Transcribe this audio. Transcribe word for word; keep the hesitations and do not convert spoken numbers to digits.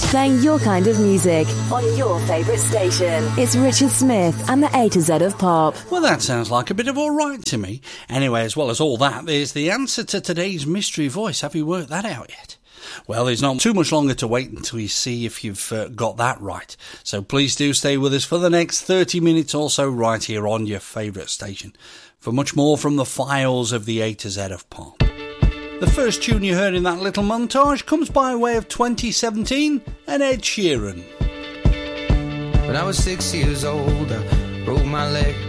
Playing your kind of music on your favourite station. It's Richard Smith and the A to Z of Pop. Well, that sounds like a bit of all right to me. Anyway, as well as all that, there's the answer to today's mystery voice. Have you worked that out yet? Well, there's not too much longer to wait until you see if you've uh, got that right. So please do stay with us for the next thirty minutes or so right here on your favourite station for much more from the files of the A to Z of Pop. The first tune you heard in that little montage comes by way of twenty seventeen and Ed Sheeran. When I was six years old, I broke my leg.